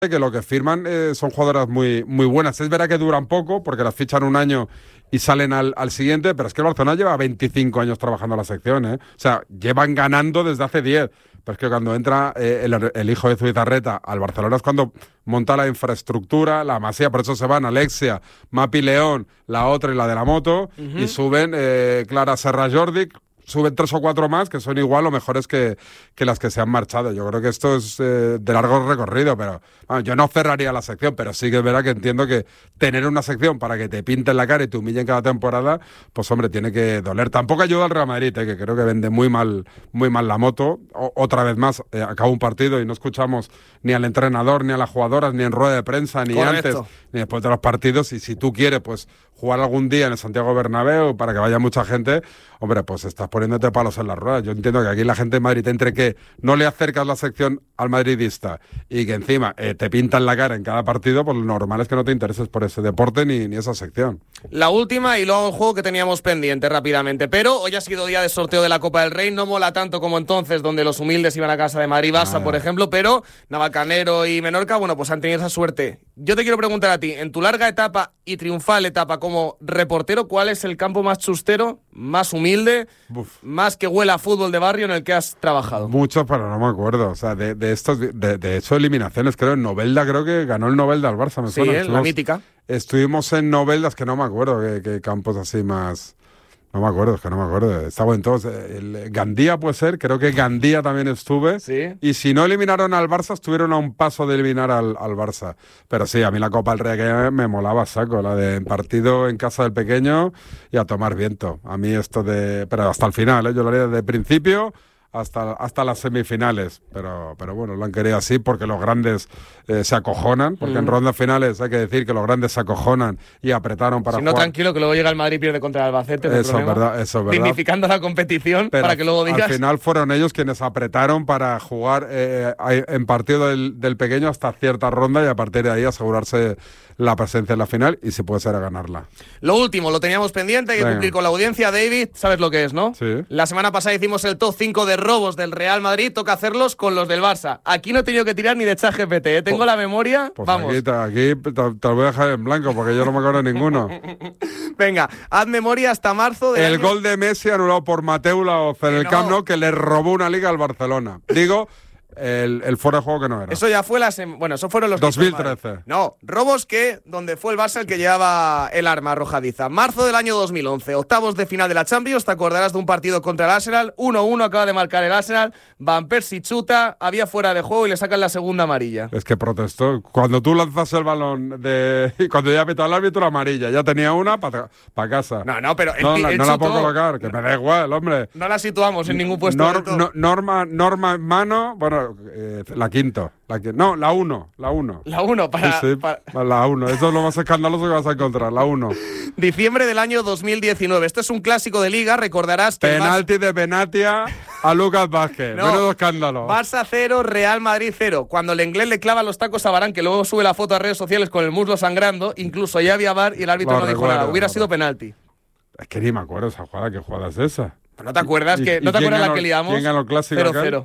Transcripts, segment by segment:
que lo que firman son jugadoras muy, muy buenas. Es verdad que duran poco, porque las fichan un año y salen al siguiente, pero es que el Barcelona lleva 25 años trabajando en la sección, ¿eh? O sea, llevan ganando desde hace 10. Pero es que cuando entra el hijo de Zubizarreta al Barcelona es cuando monta la infraestructura, la Masía, por eso se van Alexia, Mapi León, la otra y la de la moto, y suben Clara Serra Jordi, suben 3 o 4 más que son igual o mejores que las que se han marchado. Yo creo que esto es de largo recorrido, pero bueno, yo no cerraría la sección, pero sí que es verdad que entiendo que tener una sección para que te pinten la cara y te humillen cada temporada, pues hombre, tiene que doler. Tampoco ayuda al Real Madrid, que creo que vende muy mal la moto. Otra vez más, acaba un partido y no escuchamos ni al entrenador, ni a las jugadoras, ni en rueda de prensa, ni antes, ni después de los partidos. Y si tú quieres, pues jugar algún día en el Santiago Bernabéu para que vaya mucha gente, hombre, pues estás poniéndote palos en las ruedas. Yo entiendo que aquí la gente de Madrid, entre que no le acercas la sección al madridista y que encima te pintan la cara en cada partido, pues lo normal es que no te intereses por ese deporte ni esa sección. La última y luego el juego que teníamos pendiente rápidamente, pero hoy ha sido día de sorteo de la Copa del Rey, no mola tanto como entonces donde los humildes iban a casa de Madrid-Barça, por ejemplo, pero Navalcarnero y Menorca, bueno, pues han tenido esa suerte. Yo te quiero preguntar a ti, en tu larga etapa y triunfal etapa como reportero, ¿cuál es el campo más chustero, más humilde, más que huela a fútbol de barrio en el que has trabajado? Muchos, pero no me acuerdo. O sea, de estos, de hecho, eliminaciones, creo, en Novelda, creo que ganó el Novelda al Barça, me suena. Sí, la mítica. Estuvimos en Novelda, es que no me acuerdo qué campos así más... No me acuerdo, es que no me acuerdo. Estaba en todos. Gandía puede ser, creo que Gandía también estuve. Sí. Y si no eliminaron al Barça, estuvieron a un paso de eliminar al Barça. Pero sí, a mí la Copa del Rey que me molaba saco, la de partido en casa del pequeño y a tomar viento. A mí esto de... Pero hasta el final, yo lo haría desde el principio hasta las semifinales, pero bueno, lo han querido así porque los grandes se acojonan, porque en rondas finales hay que decir que los grandes se acojonan y apretaron para jugar. Si no, tranquilo, que luego llega el Madrid y pierde contra el Albacete. Eso es verdad. Dignificando la competición, pero para que luego digas... Al final fueron ellos quienes apretaron para jugar en partido del pequeño hasta cierta ronda y a partir de ahí asegurarse la presencia en la final y si puede ser a ganarla. Lo último, lo teníamos pendiente, hay que cumplir con la audiencia. David, sabes lo que es, ¿no? Sí. La semana pasada hicimos el top 5 de robos del Real Madrid, toca hacerlos con los del Barça. Aquí no he tenido que tirar ni de ChatGPT, ¿eh? Tengo la memoria, pues vamos. Aquí te lo voy a dejar en blanco porque yo no me acuerdo de ninguno. Venga, haz memoria hasta marzo. El gol de Messi anulado por Mateu Laoz en el Camp Nou, que le robó una liga al Barcelona. Digo... El fuera de juego que no era. Eso ya fue bueno, eso fueron los 2013. No, robos donde fue el Barça el que llevaba el arma arrojadiza. Marzo del año 2011, octavos de final de la Champions, te acordarás de un partido contra el Arsenal, 1-1 acaba de marcar el Arsenal, Van Persie chuta, había fuera de juego y le sacan la segunda amarilla. Es que protestó. Cuando tú lanzas el balón y cuando ya pitó el árbitro, la amarilla, ya tenía una para casa. No, pero no la puedo colocar, que me da igual, hombre. No la situamos en ningún puesto. Norma en mano, bueno, la quinto. La 1. La 1 para... Sí, la 1. Eso es lo más escandaloso que vas a encontrar, la 1. Diciembre del año 2019. Esto es un clásico de Liga, recordarás que... Penalti de Benatia a Lucas Vázquez. Menudo escándalo. Barça 0, Real Madrid 0. Cuando el inglés le clava los tacos a Varane, que luego sube la foto a redes sociales con el muslo sangrando, incluso ya había VAR y el árbitro no dijo nada. Hubiera sido penalti. Es que ni me acuerdo esa jugada. ¿Qué jugada es esa? ¿No te acuerdas la que liamos? ¿Quién ganó el clásico? 0-0.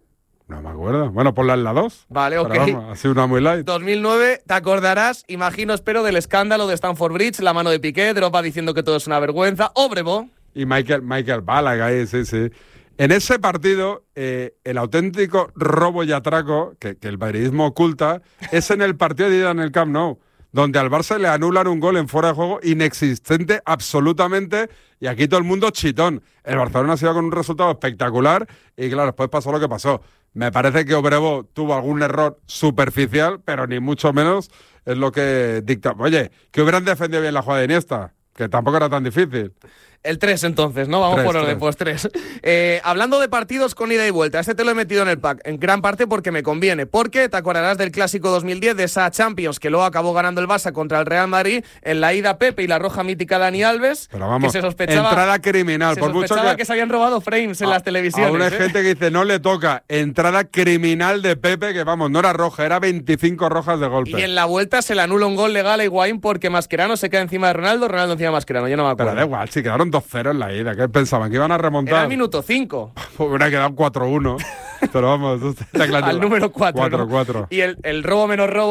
No me acuerdo. Bueno, ponla en la 2. Vale, ok. Pero vamos, ha sido una muy light. 2009, te acordarás, espero, del escándalo de Stamford Bridge, la mano de Piqué, Drogba diciendo que todo es una vergüenza, Obrevo. Y Michael Ballack ahí, sí. En ese partido, el auténtico robo y atraco que el madridismo oculta es en el partido de ida en el Camp Nou, donde al Barça le anulan un gol en fuera de juego inexistente absolutamente, y aquí todo el mundo chitón. El Barcelona se iba con un resultado espectacular y claro, después pasó lo que pasó. Me parece que Obrevo tuvo algún error superficial, pero ni mucho menos es lo que dicta. Oye, que hubieran defendido bien la jugada de Iniesta, que tampoco era tan difícil. El 3 entonces, ¿no? Vamos por orden, pues 3. Hablando de partidos con ida y vuelta, este te lo he metido en el pack, en gran parte porque me conviene, porque te acordarás del clásico 2010, de esa Champions que luego acabó ganando el Barça contra el Real Madrid, en la ida Pepe y la roja mítica Dani Alves, pero vamos, que se sospechaba... Entrada criminal. Por mucho que se habían robado frames en las televisiones. Aún hay gente que dice, no le toca, entrada criminal de Pepe, que vamos, no era roja, era 25 rojas de golpe. Y en la vuelta se le anula un gol legal a Higuaín porque Mascherano se queda encima de Ronaldo encima de Mascherano, yo no me acuerdo. Pero da igual, sí, quedaron 2-0 en la ida. ¿Qué pensaban? ¿Que iban a remontar? Era el minuto 5. Pues hubiera quedado 4-1. Pero vamos, al número 4. 4-4. Y el robo menos robo